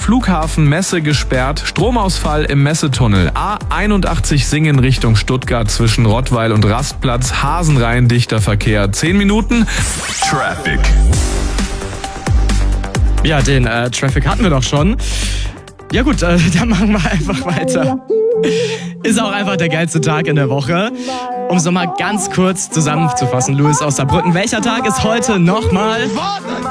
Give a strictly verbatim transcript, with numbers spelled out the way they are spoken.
Flughafen Messe gesperrt. Stromausfall im Messetunnel. A einundachtzig Singen Richtung Stuttgart zwischen Rottweil und Rastplatz. Hasenreihen dichter Verkehr. zehn Minuten. Traffic. Ja, den äh, Traffic hatten wir doch schon. Ja gut, äh, dann machen wir einfach weiter. Ist auch einfach der geilste Tag in der Woche. Um es nochmal ganz kurz zusammenzufassen, Louis aus Saarbrücken. Welcher Tag ist heute nochmal?